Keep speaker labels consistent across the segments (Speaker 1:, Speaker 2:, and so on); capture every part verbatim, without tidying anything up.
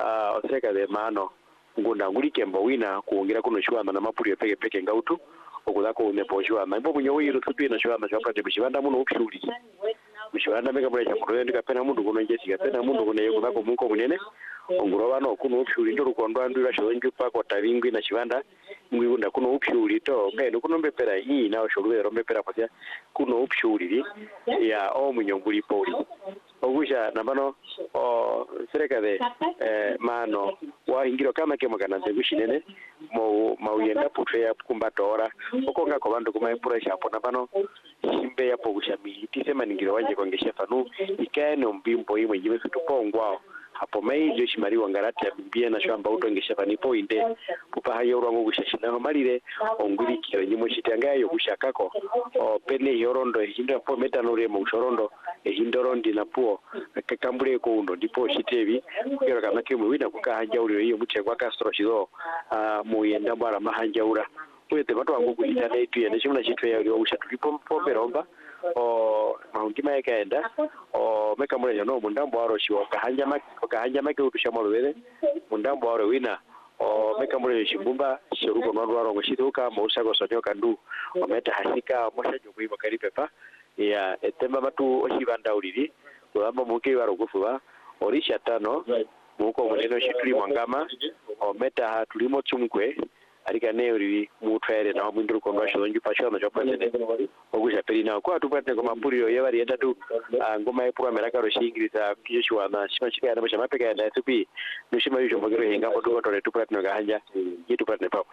Speaker 1: uh, oseka de mano ngunda nguli kembo wina kuongira kuno shwama na mapuri peke peke ngautu okudako uneposhwa mambo munyo yiru tupi na shwama shwapa de bishibanda muno upshuri bishibanda meka mura chamuro ndika pena mundu kuno njesi pena mundu kuno yekudako munko munene ongurova no kuno upshuri ndo rukondo andura shonju pako taringwi na shibanda ngwikunda kuno upshuri to ngendo kuno mbepera hii na shorwe rombepera kwa kuno upshuri ya o munyonguli poli ogusha nabano o serikali eh mano wa ingiro kama kemo kana nzegushinene mo mauyenda putwe ya kumbatora okonga ko bandu kuma pressure hapo nabano simbe ya pogusha militi sema ningiro wanje kongesha fanu ikaene mbimbo imwe jiwe tutupongwa hapo mai joshi mari wangarati ya bimbia na shamba utongesha fani pointe pupa hayo rango gushashina malire onguri kire nyimo shitanga yo gushakako o pene yorondo hinda po metanore mu shorondo e hindorondi na puo kakambure ko undo ndipo shitevi kero kama kemo wina kukahanja uri iyo muchekwa Castro shizo mu yenda bara mahanjaura kwete watu wangu kuitana itu yene shimuna chitwe yo ushatulipo pombe romba o mahungima yakaenda o meka mure no mundambo waro shiwa kahanja maki kahanja maki utusha molwele mundambo waro wina o meka mure shimbumba shiruko no waro ngoshituka mausago sonyoka ndu o meta hasika moshajo kuiba karipepa ya etemba batu oshibanda uliri kulamba muke waro kufuba orisha tano muko muneno shituli mwangama o meta tulimo chumkwe alika ne uri mutwere na mundu ko ndasho nju pashona cho pande ogusha perina ko atupate ko mapuri yo bari yatatu ngoma ye programme ka ro shingiriza kishwa na shima shika na mashama peka na tupi nushima yujo magero henga ko to to tupate no gahanja yitu pate papa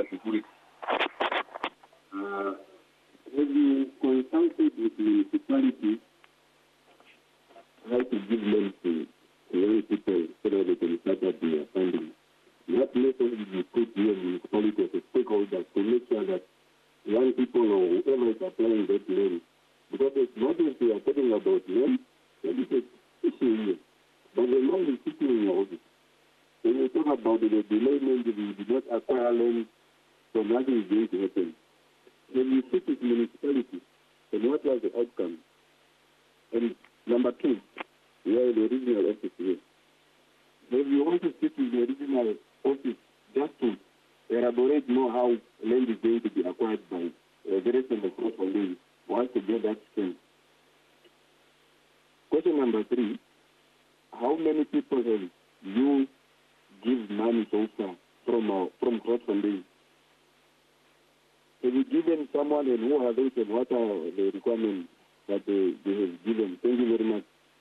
Speaker 2: uh we consulted with the municipality how to give them to young people so that they can start up their funding. What method did you put here in the quality of the stakeholders to make sure that young people or whoever is applying that loan, because it's not just we are talking about loan, that is a issue here. But the loan is sitting in your office. When you talk about the delay, maybe you did not acquire loan, so nothing is going to happen. When you sit with municipality, then what was the outcome? And number two, we are the regional office here. If you want to sit with the regional office just to elaborate more how land is going to be acquired by uh, the rest of the cross-holding, once to get that strength. Question number three, how many people have you give money so far from uh, from cross-holding? Have you given someone and who are they and what are the requirements that they, they have given? Thank you very much.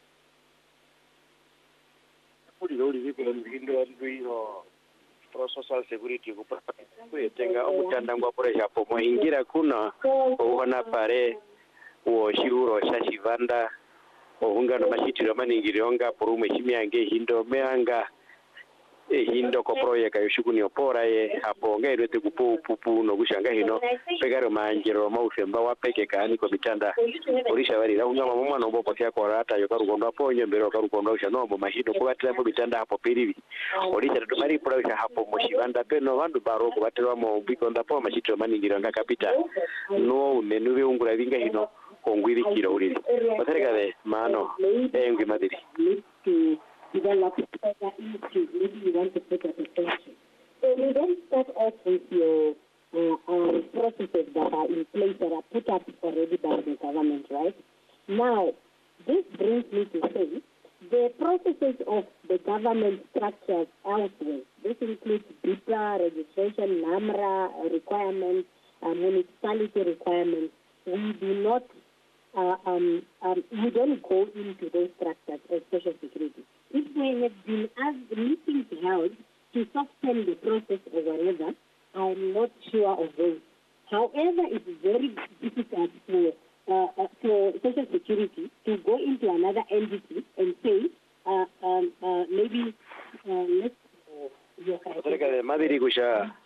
Speaker 1: Social security kuitenga omutandangwa pressure po moingira kuna ohona pare wo shiro shashivanda ohunga no mashitiro maningirionga porume shimiange hindo meanga e hindo ko project yoshukuni opora ye hapo ngairete kupo pupu no gushanga hino pegaro manjero maufemba wapeke kani ko bitanda orisha bari la unyama mama no bopo kya ko rata yo karukondo aponye mbero karukondo usha no mo mahido ko batira mo bitanda hapo pirivi orisha to mari project hapo moshibanda peno bandu baro ko batira mo bikonda po mashitiro maningiro nga kapita no nenu beungura vinga hino kongwiri kiro uriri batereka de mano engwi madiri
Speaker 3: develop further into, maybe you want to put up a attention. So we then start off with your uh, uh, processes that are in place that are put up already by the government, right? Now, this brings me to say the processes of the government structures elsewhere. This includes BIPA, registration, NAMRA requirements, uh, municipality requirements. We do not, uh, um, um, we don't go into those structures as social security. If we have been asked meetings held to soften the process or whatever, I'm not sure of those. However, it's very difficult for uh, uh, for Social Security to go into another entity and say, uh, um, uh, maybe uh, let's.
Speaker 1: Madiri kusha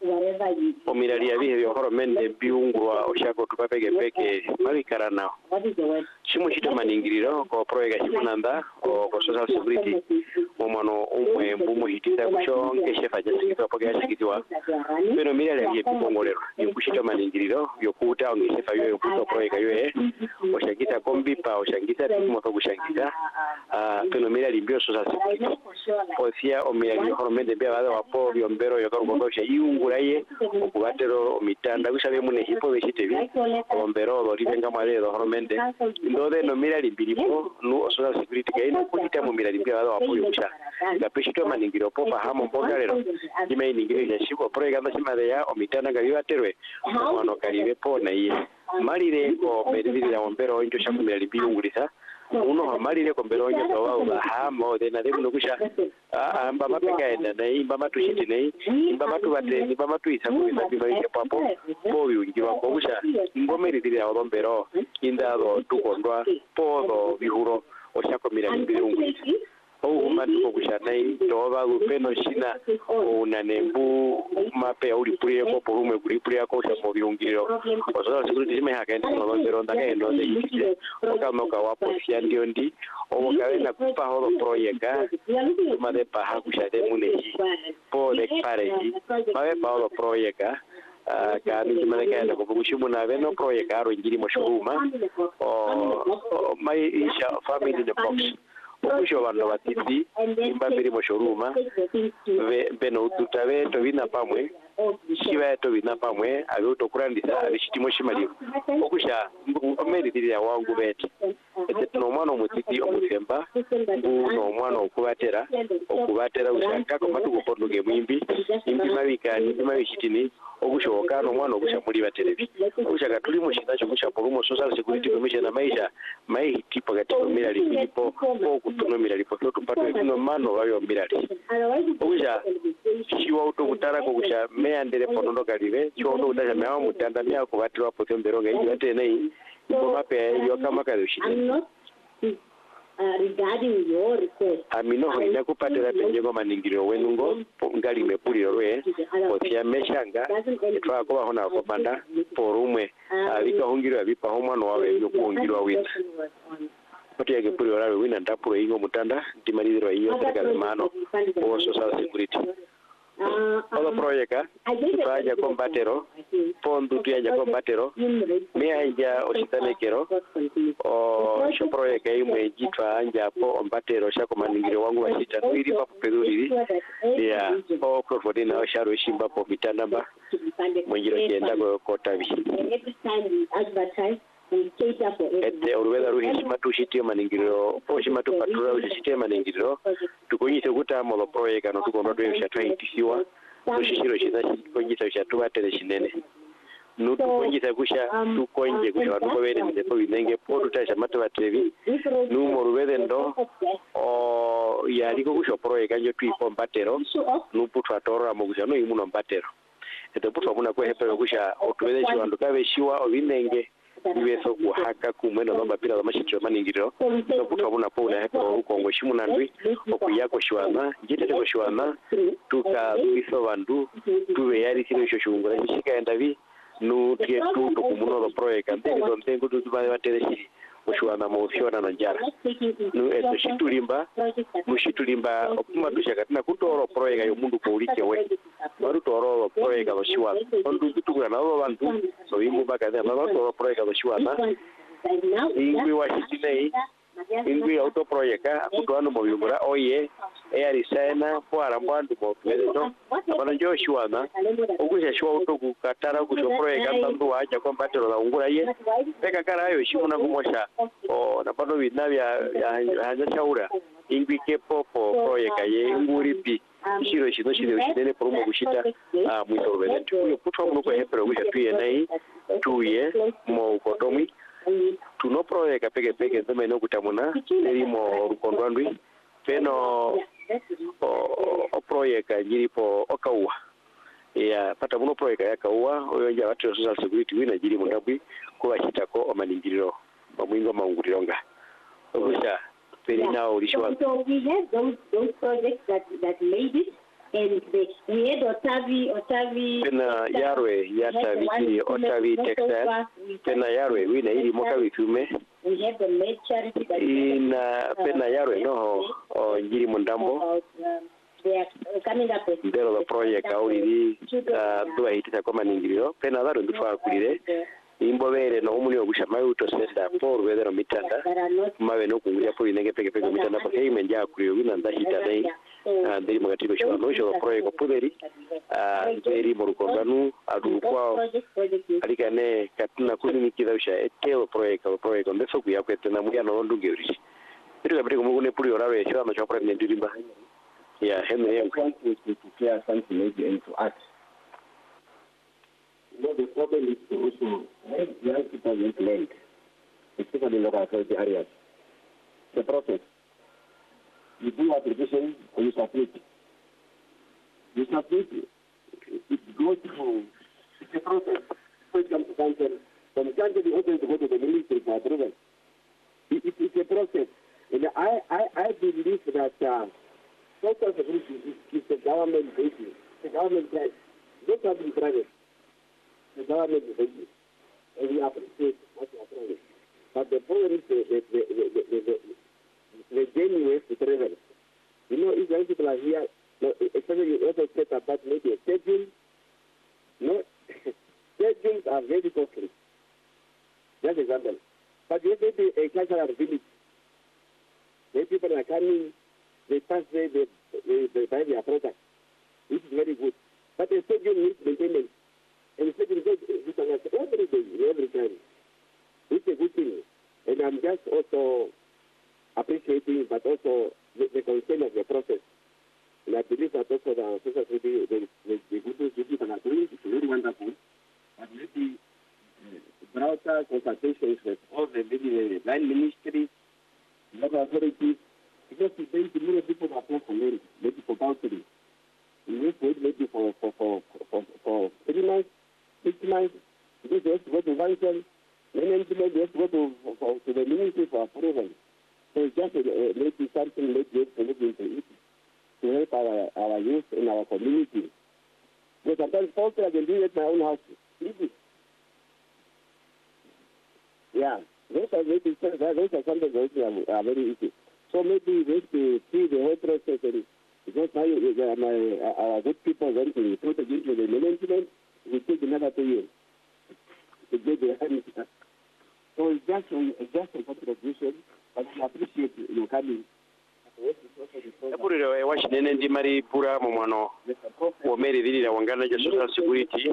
Speaker 3: wherever you
Speaker 1: omirali ya bihe byohoromende biungwa oshako tupapeke peke mabikara nao
Speaker 3: what is the word
Speaker 1: shimu shito maningiriro ko proyeka shimunanda ko ko social security omano umwe mbumo hitita kusho nkeshefa jasikitwa poke yashikitwa pero mirali ya bikongolero yikushito maningiriro yokuta ongeshefa yo yokuta proyeka yo oshakita kombipa oshakita timo to kushakita ah pero mirali bio social security posia omirali horomende bia bado wapo biombero yokorgo sha iunguraye okubatero mitanda kushabe mune hipo beshitebi ombero do ribenga male do horomende ndode no mirali bilipo no social security kaina kuita mu mirali bia bado wapo yusha la peshito maningiro popa hamo mbogalero dime iningiro ya shiko proyeka ndashimade ya omitanda gabi baterwe ono kalibe pona iye malire ko bediri ya ombero injo shakumira libiungurisa uno malire ko mbero nyo tawa ba hamo de na de kuno kusha amba mapeka enda na imba matushiti nei imba matu bate imba matu isaku ina biba ike papo bobi ungiwa ko kusha ngomeri diri ya ombero inda do tukondwa podo bihuro oshakomira libiungurisa o umatu ko kusha nei toba upeno shina una nembu mape uri puri ko porume kuri puri ko sha mo biungiro ozo security me hakenda no ndero ndaka endo de ikije okama ka wapo sia ndio ndi o kawe na kupa ho projeka made pa ha kusha de muneji po de pareji mabe pa ho projeka ka ni mane ka enda ko bushimu na beno projeka ro ngiri mo shuruma o mai isha family the box okusho bano batiti imbabiri mo shuruma beno ututabe to bina pamwe shiba to bina pamwe abe to kurandisa abishitimo shimali okusha omeri diri ya wangu beti ete no mwana omutiti omusemba no mwana okubatera okubatera ushaka ko matuko portuge mwimbi imbi mabika imbi mabishitini okushoka no mwana okusha muri baterebi okusha tuli mu shita cyo kusha porumo social security commission na maisha mai tipo gati mirali bilipo okutuno mirali po tupate no mano bayo mirali okusha shiwa utokutara ko kusha meandere ponondo kalibe chiwa utokutara mewa mutanda mya ko batirwa po tembero ngai bate nei ko mape yo kama kale shiti
Speaker 3: Uh, regarding your request
Speaker 1: amino hoina kupatira penjego maningiro wenungo ngali mepuliro lwe otia meshanga etwa ko bahona ko banda porumwe abika hungiro abipa homano wawe yokuungirwa wina otia ke puliro lawe wina ndapuro ingo mutanda ndimaliro iyo katika mano o social security Odo proyeka baja kombatero pondu tiaja kombatero meanja ositanekero o sho proyeka imwe jitwa anja po ombatero shako maningiro wangu washita twiri papo peduriri ya o profodina o sharo shimba po mitanamba mwenjiro kienda ko kotabi ete urweda ruhi matu shitio maningiro po shimatu patrura ushitio maningiro tukonyite kuta mo proyeka no tukondo twe shatwa itisiwa tushishiro shita konyita shatwa tele shinene no tukonyita kusha tukonje kusha watu bawere mdepo binenge po tutasha matu batrevi no mo urweda ndo o yaliko kusha proyeka njo twipo mbatero no putwa torora mo kusha no imuno mbatero ete putwa kuna kwa hepero kusha otwede shiwandu kabe shiwa obinenge iweso kuhaka kumwendo bamba pila za mashitro maningiro no kutwabuna pona hepo uko ngoshimu nandwi okuyako shwana njitete ko shwana tuka biso bandu tuwe yari kino sho shungura shika endavi no tie tu to kumuno do proyeka ndenge do ntengo tu tuba batere shi oshwana mo fiona na njara no eto shitulimba mushitulimba okuma dushaka tina kutoro proyeka yo mundu ko ulike we baru toro proyeka do shiwa ondu tutugura na abo bantu so imbu bakade na toro proyeka do shiwa na ingwi wa shitinei ingwi auto proyeka akutwana mo yumura oye eyari sana kwara mbandu mo pedo abana njo shiwa na ogusha shiwa auto kukatara kusho proyeka tandu wacha kwa batero la ungura ye peka kara ayo shimuna kumosha o na pano binabya hanja chaura ingwi kepo po proyeka ye nguri pi shiro shino shiro shinene porumo gushita a mwito benetu yo putwa muno kwa hepero gusha tuye nai tuye mo kotomi tuno proyeka peke peke nzema ino kutamuna eri mo rukondwandwi peno o proyeka njiri po okauwa ya pata muno proyeka ya kauwa oyo nja watu social security wina jiri mundabwi kuwa shitako omaningiriro bamwingo maungulironga ogusha peri nao lishwa
Speaker 3: so we have those those projects that that made it And the, we had Otavi, Otavi.
Speaker 1: Pena Yarwe, Yata Viki, Otavi Texas. Pena Yarwe, we need Mokavi Fume.
Speaker 3: We have the Med Charity.
Speaker 1: In Pena Yarwe, no, or Giri Mondambo.
Speaker 3: They are coming up with
Speaker 1: the project already. Do I hit a common in Pena Laru to Fakure. Imbovere no umulio gushamayo to senda for whether mitanda mawe no kunguya poli nenge peke peke mitanda pa kei menja kuyo wina nda hita nei ndiri magatibo shwa no shwa project kopuderi ndiri morukonganu adu kwao alika ne katina kuni nikida usha eteo project o project onde soku ya kwetena muya no ndunge uri ndiri kabiri kumugune puli orawe shwa no shwa project ndiri mba ya heme yangu
Speaker 2: to clear something maybe into art. You know, the problem is also young people need land, especially in local authority areas. The process. You do application or you submit. You submit, it goes through, it's a process. First comes to council. From council, you open to go to the ministry for approval. It, it, it's a process. And I, I, I believe that uh, social security is, is a government issue. It's a government right. Don't have to be private. The government is busy, and we appreciate what you are trying. But the problem is the, the, the, the, the, the, the genuine to travel. You know, if young people are here, especially you also set apart maybe a stadium, no, stadiums are very costly. Just example. But you have maybe a cultural village. Where people are coming, they pass there, they, they, they buy their product, which is very good. But a stadium needs maintenance. And it's every day, every time. It's a good thing. And I'm just also appreciating, but also the, the concern of the process. And I believe that also the social security, the, the, the good things people are doing is very wonderful. But maybe uh, broader consultations with all the maybe line ministries, local authorities, because today many people are applying for land, maybe for boundary. We need to wait maybe for, for, for, for, for three months. Six months, because they have to go to council, then they have to go to, for, to the ministry for approval. So it's just uh, maybe something maybe we have to look into it to help our, our youth in our community. Because sometimes also I can do it at my own house. Easy. Yeah, those are maybe those are something that are, are very easy. So maybe we have to see the whole process, and because my, my, our good people want to put it into the management. We take another two years to get the hand. So it's just, it's just a contribution, but we appreciate you coming.
Speaker 1: Epuriro ewa shinene ndi mari pura momano womeri dhiri la wangana ja social security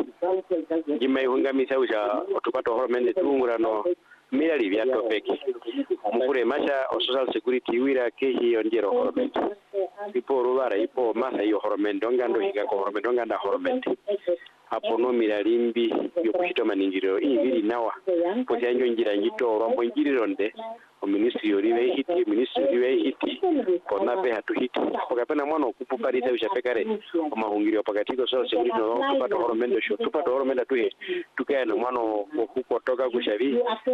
Speaker 1: jima ihunga misa uja otupato horomende tungura no mirali vya topeki mukure masha o social security wira kehi onjero horomende ipo rubara ipo masa iyo horomende ongando higa ko horomende onganda horomende hapo no miralimbi yo kushito maningiro ibiri nawa pozi anjo njira njito rombo njiri ronde o ministry yoriwe hiti ministry yoriwe hiti kona pe hatu hiti pokapena mwana okupuparita ushapekare o mahungiro pakatiko so security no tupato horomendo sho tupato horomenda tuhe tukaya mwana okukotoka kushavi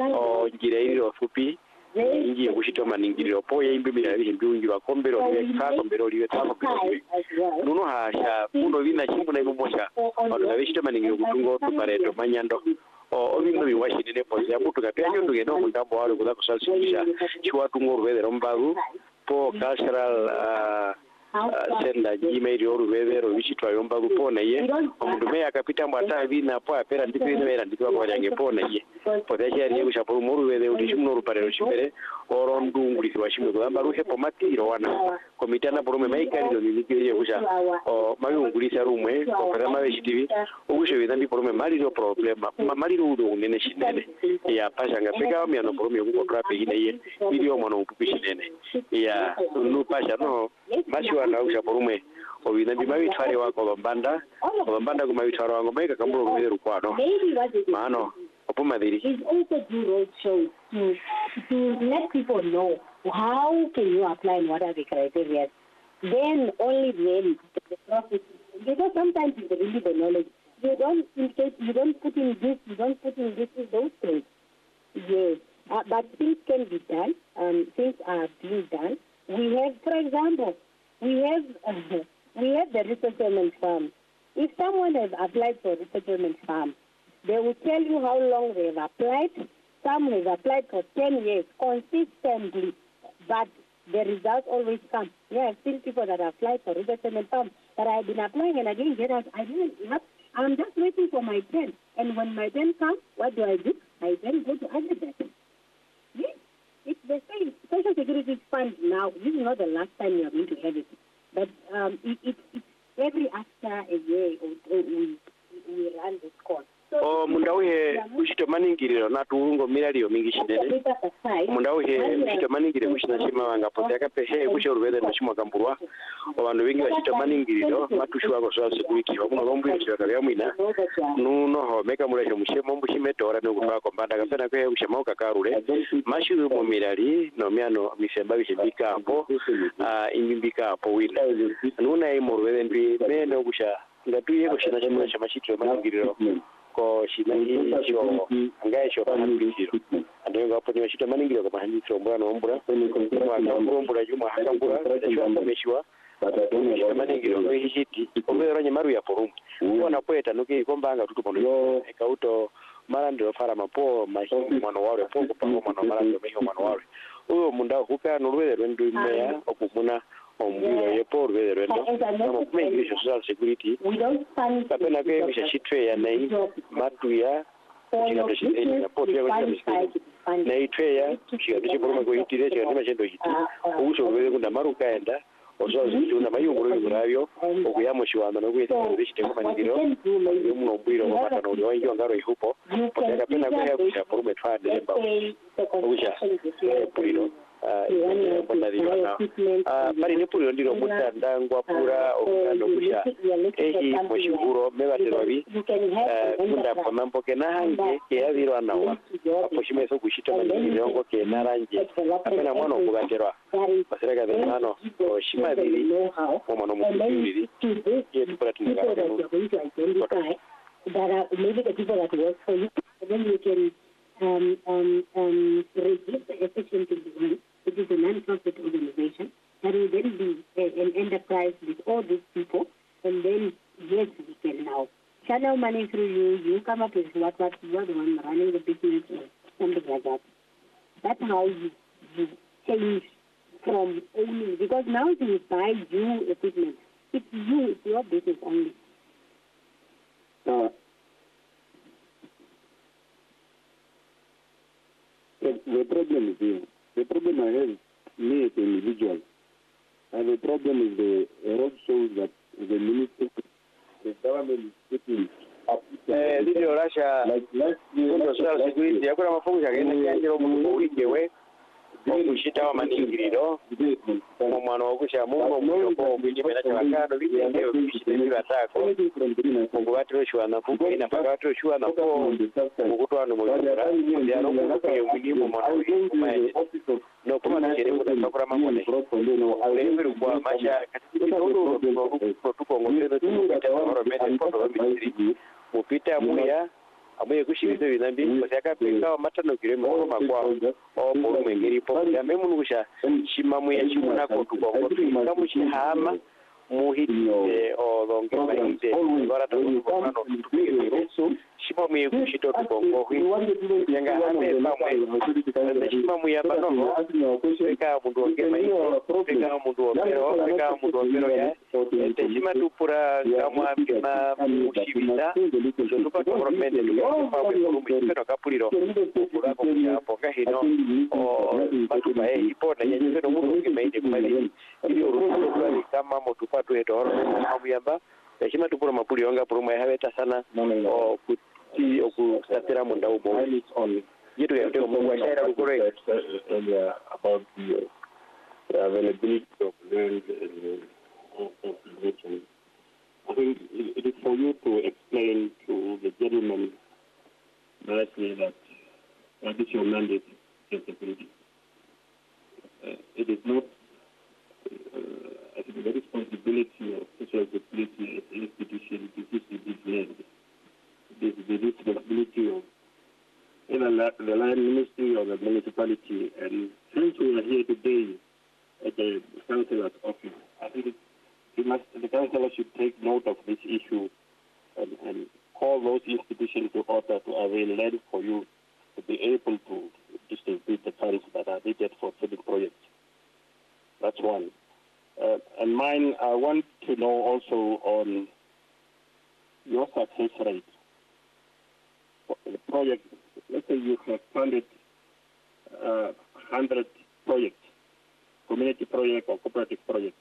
Speaker 1: o njira iro fupi ingi kushito maningiro po yimbi mirali himbi wa kombero liwe ka kombero liwe ta kombero liwe nuno hasha kuno vina chimbo na imomosha watu na vishito maningiro kutungo tupareto manyando o obingo biwashine pozi abutu kapya nyondo ngeno mundambo walo kuza kusalsisha chiwa tungo rwede rombaru po cultural uh, Uh, senda Gmail yoru wevero wichitwa yomba kupona ye omundu meya akapita mbata vina po apera ndipine vera ndikwa kwa yange pona ye potashi ari yusha po muru wede udishimno ruparero chimbere oro ndungulisi washimwe kugamba ruhe pomatiro wana komitana porome maikari ndo nizikiriye kusha o mayungulisa rumwe opera mawe chitivi ugushe vidambi porome maliro problema maliro udo unene shinene ya pasha ngapeka wa miano porome yukukotra pegine ye video mwana upupi shinene ya nu pasha no mashua na usha porume obinambi mabitware wako bambanda bambanda kumabitware wango meka kamuro ruberu kwano mano opumadiri
Speaker 3: is also do road shows to to let people know how can you apply and what are the criteria. Then only then the process, because sometimes it's really the knowledge. You don't indicate, you don't put in this, you don't put in this, those things. Yes, uh, but things can be done. Um, things are being done. We have, for example, we have uh, we have the resettlement farm. If someone has applied for a resettlement farm, they will tell you how long they have applied. Some have applied for ten years consistently, but the results always come. Yeah, I've seen people that applied for resettlement farm that I've been applying and again get out. I didn't have, I'm just waiting for my turn. And when my turn comes, what do I do? I then go to other data. Yes, it's the same. Social Security Fund now, this is not the last time you are going to have it. But um, it, it, it's every after a year or, or we, we run this course.
Speaker 1: o mundauhe kuchita maningiriro natuungo miraliyo mingi chinene mundauhe kuchita maningiriro kuchina chima wanga pote akapehe kusha uruvede nochimwa kamburwa o vanhu vingi vachita maningiriro matushuwa ko social security vakuno lombwiro chivaka vya mwina nuno homeka mulesho mushemo mbuchimetora nokutwa kombanda kapena kwe kushema ukakarule mashiru mu mirali no miano misemba bichimbika hapo imimbika hapo wina nuna imo uruvede ndwi mene kusha ngatuye kushina chima chama chitiro maningiriro ko shinaji cho angaye cho maningiriro ando ngapo ni wachita maningiriro kwa maningiriro mbura no mbura kwa mbura juma hakambura cho ameshwa shita maningiriro kwa hishiti obero nyamaru ya forum ubona kweta nuki kombanga tutupono ekauto marando fara mapo mashi mwana wale poko pango mwana marando meho mwana wale uyo munda huka nurwede rwendu meya okumuna ombiro yepo urwede rwendo kama kumengirisho social security kapena kwe mishashitwe ya nai matuya chikato chiteni na potu ya kwa chiteni na itweya chikato chiporoma kwa itire chikato chendo hiti uusho urwede kunda maru kaenda ozo zikuna mayunguro yurabyo okuyamo shiwanda no kwete zishite kwa manigiro yomuno mbiro kwa matano uli wangiwa ngaro ihupo kwa kapena kwe ya kusha porume twa demba kusha puliro pari nepuliro ndiro mutandangwa pura okando kusha ehi moshiguro mebaterwabi kunda pamambo kenahange keyabirwa nawa aposhimeso kushita manigiro ke naranje apena mwana okubaterwa basireka bemano oshimabiri omwana mukubiri yetu pura tinga
Speaker 3: that are maybe the people that work for you, and then you can um, um, um, register efficiently one, which is a non-profit organization, that will then be a, an enterprise with all these people, and then, yes, we can now channel money through you, you come up with what, what, you are the one running the business or something like that. That's how you, you change from owning, because now you buy you equipment. It's you, it's your business only.
Speaker 2: Uh, the, the problem is here. The problem I have, me as an individual, and the problem is the road shows that the minister, the government is putting up.
Speaker 1: Video Russia, like last year, social security, yakura mafungu yagenda kyanjiro mu wewe. Kushita wa maningiriro mu mwana okusha mungo muyoko bijimera cyabakano bigende bishite batako ngo batroshwa na fuko ina paka batroshwa na ko ngutwana mu yara yaro mu mugimu mwana no kuma nchire kutakura mamone lembere kwa masha katika ndo tuko ngombe tupita oromete poto ministry upita muya amuye kushiriza binambi basaka peka matano kiremo makwa o boro mwengeri po ya memu ngusha shimamu ya chimuna ko tukongo kamushi hama muhiti o longe maite bara to ko no so shimamu ya kushito tukongo hui yanga ame pamwe shimamu ya bano peka mundu onge maite peka mundu onero peka mundu onero ya te shima tupura kama kima mushibita so tupato oromende pamwe kurumbi kapuliro kula ko ya poka hino o matuba e ipona yenye no mundu onge maite kumali ili uruhusu kama motupatu eto amuyamba yashima tupura mapuliro nga puruma yahabeta sana o kuti okusatira munda ubo yetu ya ndio mungu ashaira rukore
Speaker 2: about the availability of land and population. I think it is for you to explain to the gentleman directly that what is your mandate as a security. Uh, it is not uh, I think the responsibility of social security as an institution to distribute land. It is the responsibility of either the land ministry or the municipality. And since we are here today at the councillor's office, I think it, it must, the
Speaker 4: the councillor should take note of this issue and, and call those institutions to order to avail land for you to be able to distribute the funds that are needed for certain projects. That's one. Uh, and mine, I want to know also on your success rate. For the project, let's say you have funded uh, one hundred projects, community project or cooperative project.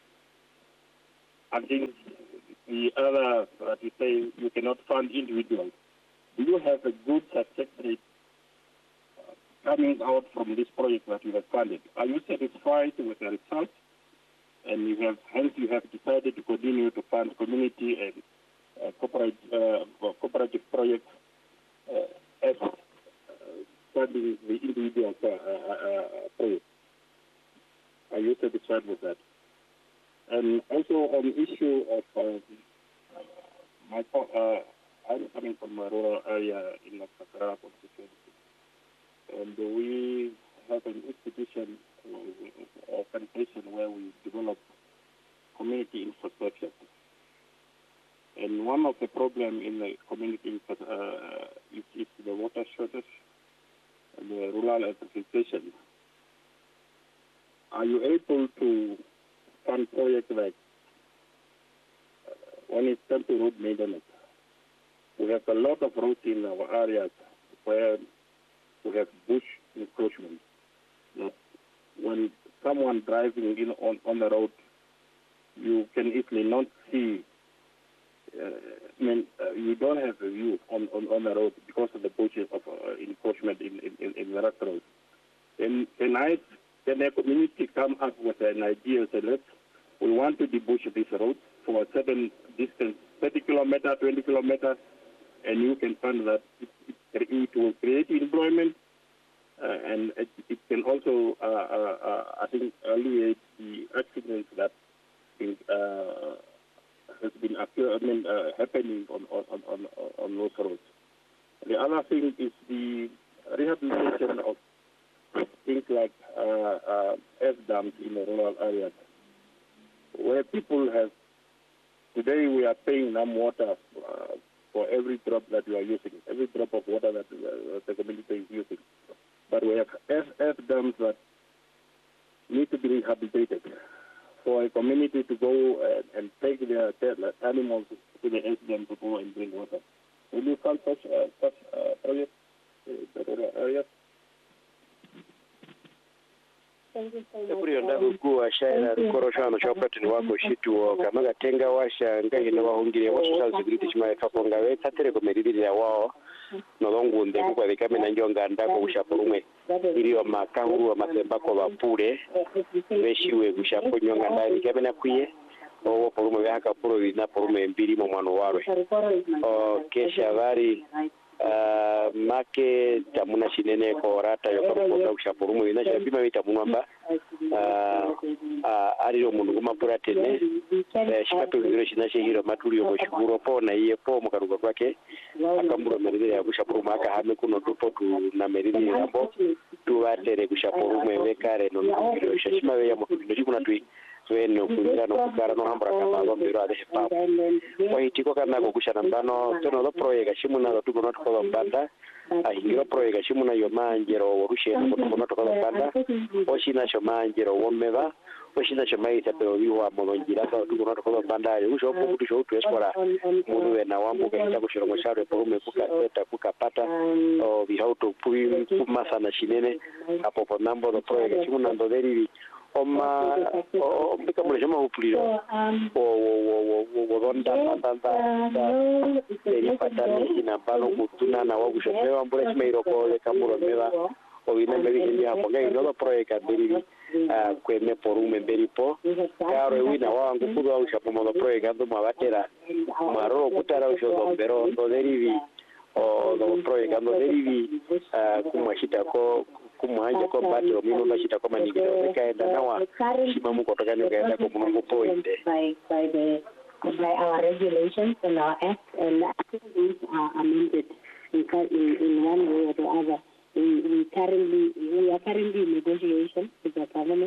Speaker 4: I think the other, that you say you cannot fund individuals. Do you have a good success rate uh, coming out from this project that you have funded? Are you satisfied with the results? And you have, hence you have decided to continue to fund community and uh, corporate, uh, cooperative projects uh, as uh, funding the individual uh, uh, projects. Are you satisfied with that? And also on the issue of uh, my, uh, I'm coming from a rural area in Nakasara constituency, and we have an institution or organization where we develop community infrastructure. And one of the problems in the community uh, is, is the water shortage and the rural electrification. Are you able to fund projects like uh, when it comes to road maintenance? We have a lot of roads in our areas where we have bush encroachment. That when someone driving in on, on the road, you can easily not see. Uh, I mean, uh, you don't have a view on, on, on the road because of the bush of uh, encroachment in in, in the road. And can I, can the community come up with an idea and say, let's, we want to debush this road for a certain distance, thirty kilometers, twenty kilometers, and you can fund that. It, it, it will create employment, uh, and it, it can also, uh, uh, uh, I think, alleviate the accidents that uh, has been occur, I mean, uh, happening on, on, on, on those roads. The other thing is the rehabilitation of things like uh, uh, F-dams in the rural areas, where people have, today we are paying them water uh, for every drop that we are using, every drop of water that uh, the community is using. But we have F, F-dams that need to be rehabilitated for a community to go and, and take their, their animals to the F-dam to go and drink water. Will you fund such, uh, such uh, projects in the rural areas?
Speaker 1: Eburi ndago kuwa shaira rukorosha no chopati ni wako shitu kama tenga washa ngai na wahungire wasu sa security chima kaponga we tatere ko medidi ya wao no longu ndeko kwa dikame na njonga ndako kushaporumwe iliyo makanguru wa masemba ko bapure beshiwe kushapo nyonga ndani kame na kwiye owo porume yaka puro ina porume mbili mo mwana warwe o kesha vari Uh, make tamuna shinene ko rata yo ko kushaporumu ina chapima bita munamba uh, uh, ariro mundu kumapura tene eh, shipape ngiro shinache hiro maturi yo shukuro po na iye po mukaruka kwake akambura meride ya kushaporumu aka hame kuno tupo tu na meride yambo tu watere kushaporumu evekare no ngiro shashima we ya mukindo chikuna tui weno kugira no kukara no hambra kama bombero ade hepa kwa hitiko kana ko kushana mbano tono lo proyega shimuna lo tuko not ko banda ahingiro proyega shimuna yo manjero worushe no tuko not ko banda oshina sho manjero womeva oshina sho maita pero wiwa molongira ka tuko not ko banda ari usho ko kutu sho tuespora mudu wena wambu ka ita kushiro mosharo porume kuka seta kuka pata o bihauto pui kumasa na shinene hapo po nambo lo proyega shimuna ndo deri Oma, o mbika mule jama upuliro, o o o o ronda patanda da eri patani ina bano kutuna na wagu shopewa mbule shima iroko le kamuro mela o ina mbeli hindi hapo ngai nolo proyeka beri kweme porume beri po karo wina wangu kudu au shapo molo proyeka ndo mawatera maroro kutara usho zombero ndo derivi o ndo proyeka ndo derivi kumashita ko kumwanja ko batro mimo bashita ko manigiro kaenda nawa shimamu kutoka ni kaenda ko mungu poinde by by the by our regulations and our acts, and these are amended in, in in one way or the other. We, we currently we are currently in negotiations with the government to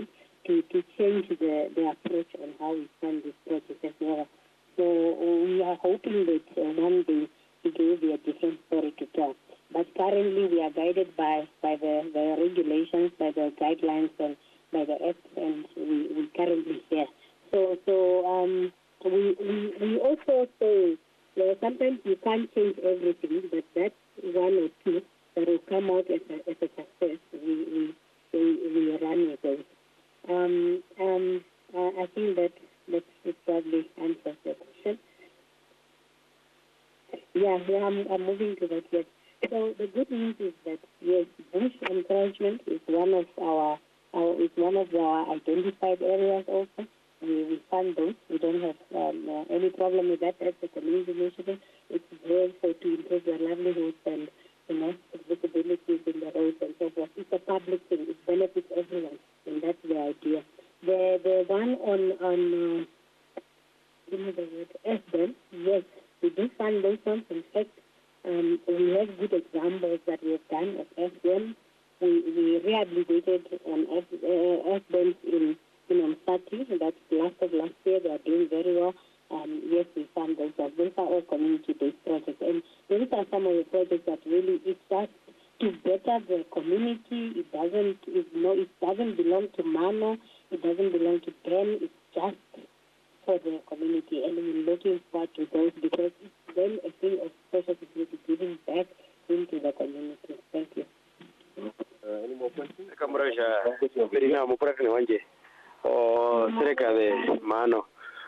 Speaker 3: to, to change the, the approach on how we fund this project as well. So we are hoping that uh, one day it will be a different story to tell. But currently we are guided by, by the, the regulations, by the guidelines, and by the acts, and we, we currently here. So so um, we, we we also say uh, sometimes you can't change everything, but that's one or two that will come out as a, as a success. We we we, we run with those. Um, um, uh, I think that that probably answers the question. Yeah, yeah, I'm, I'm moving to that. Yes. So the good news is that yes, bush encouragement is one of our, our is one of our identified areas also. We, we fund those. We don't have um, uh, any problem with that. That's a community initiative. It's there for to improve their livelihoods and, you know, visibilities in the roads and so forth. It's a public thing. It benefits everyone, and that's the idea. The the one on on uh, you know the word S D M, yes, we do fund those ones. In fact, um, we have good examples that we have done of S D M. We we rehabilitated um, S D Ms in in Msati. That's last of last year. They are doing very well. Um, yes, we fund those. Those are all community-based projects, and those are some of the projects that really it's just to better the community. It doesn't, it, no, it doesn't belong to Mano. It doesn't belong to them. It's just for the community, and we're looking forward to those because it's then a thing of social security giving back into the community. Thank you.
Speaker 4: Uh, any more questions?
Speaker 1: Kamrasha, Berina Mupratani Wanje, or Sereka Mano.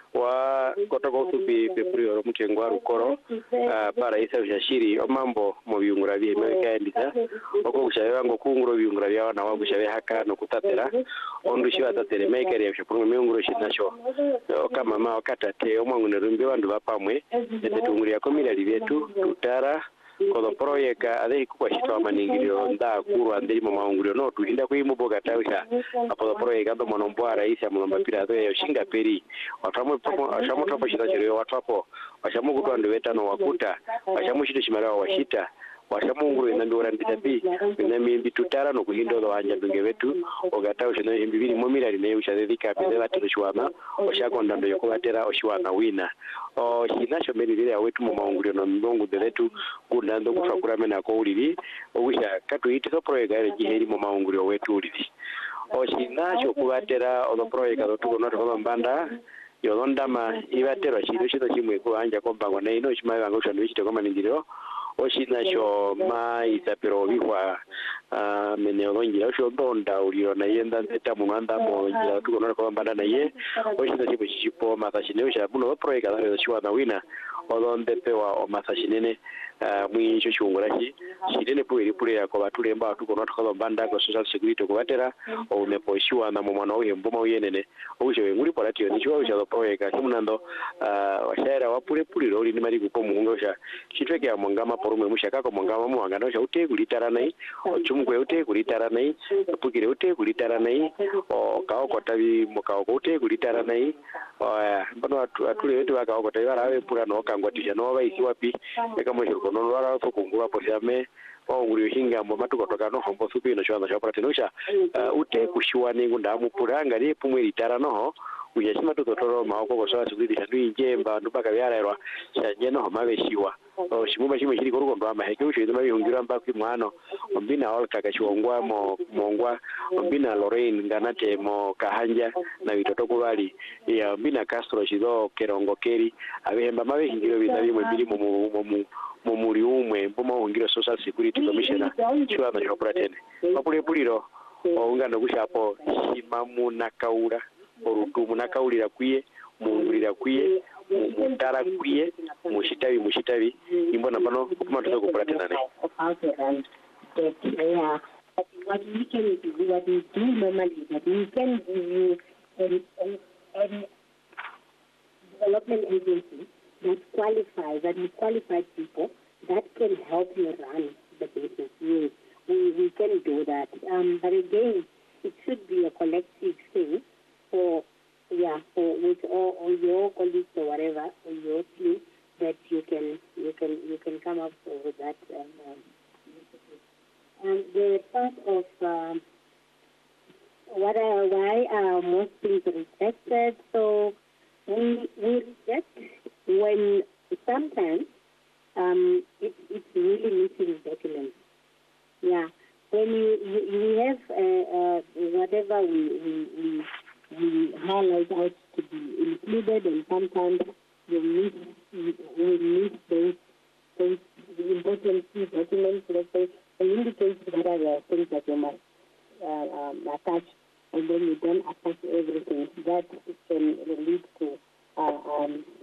Speaker 1: Wa kutoka usupi peprio mchengwa rukoro para isa ushashiri omambo mu byungura bye Amerika ndisa oko kushawe ngo kunguro byungura bya na wagushawe haka no kutatera ondushi watatere mekere yashapuru myunguro shinasho kama mama wakatate omwangu nerumbe bandu bapamwe netunguri yakomira libyetu tutara kodo proyeka ade kwa shitwa maningiro nda kuru andiri mu maunguro no tulinda kuimu boga tawisha apo proyeka ndo monombwa isa mulomba pirato ya shinga peri watamu ashamu topo shita chiro watapo ashamu kutwa ndweta wakuta ashamu shito shimara washita washamu nguru ina ndora nditabi ina mimbi tutara no kuhindo do anja dunge wetu ogata ushino imbibiri momira rine ushadika pedela tushwana oshakonda ndo yokubatera oshwana wina o shinasho merire awetu mu maunguru no ndongu deretu kunda ndo kutwakura mena ko uliri owisha katuite so proyeka ere giheri mu maunguru wetu uliri o shinasho kubatera o proyeka do tuko no to mbanda yolondama ibatero chiro chito chimwe ko anja kombango na ino chimai vanga ushando chito kama ningiro oshina cho mai tapero bihwa ah menelongira usho ndonda uliro na yenda ndeta munanda mo ya tuko no ko mbanda na ye oshina chipo chipo matashine usha buno proyeka da chwa na wina olonde pewa o matashinene mwinjo chungurachi chidene puiri pure yako batulemba tuko no ko mbanda ko social security ko batera o neposhwa na mu mwana oye mboma uyenene oje nguri porati ni chwa usha proyeka chimunando washaira wapure pure ori ni mari ko muhunga usha chitweke ya mangama porume mushaka ko mangama mu wanga usha ute kulitara nai o chumugwe ute kulitara nai pukire ute kulitara nai o kawo kotabi mukawo ute kulitara nai oya mbano atule wetu wakawo kotabi barawe pura no kangwatisha no baisi wapi eka mwisho no wala ko kungura posame o nguri hinga mo matuko toka no hombo supi no shwana shapra tenusha ute kushiwani ngunda mu puranga ni pumwe litara no uyashima tutotoro maoko ko sawa tugidi shandu injemba ndubaka byarerwa shanje no mabeshiwa o shimuma shimwe shiri koruko ndo amaheke ushizo mabi hungira mbaki mwano ombina olka kashongwa mo mongwa ombina Lorraine nganate mo kahanja na bitoto kubali ya ombina Castro shizo kerongo keri abehemba mabe hingiro bidabi mu biri mu mu mu muri umwe mboma hungiro social security commissioner chwa na chopratene mapule puliro o ngano kushapo shimamu nakaura orutumu nakaulira kwiye mungurira kwiye mutara kwiye mushitabi mushitabi imbona pano kuma tuzo kupratena ne
Speaker 3: yeah what we can do what we do normally that we can give you a development agency that qualifies that we qualified people that can help you run the business. Yes, we we can do that. Um, but again, it should be a collective thing. For yeah, for with all, all your colleagues or whatever, or your team, that you can you can you can come up with that. Um, um, and the part of um, what I, why uh, most when sometimes um, it, it's really missing documents. Yeah. When you, you, we have uh, uh, whatever we, we, we, we highlight out to be included, and sometimes you miss, we miss those, those important key documents, let's say, and indicate that there are things that you must uh, um, attach, and then you don't attach everything. That can lead to uh, um,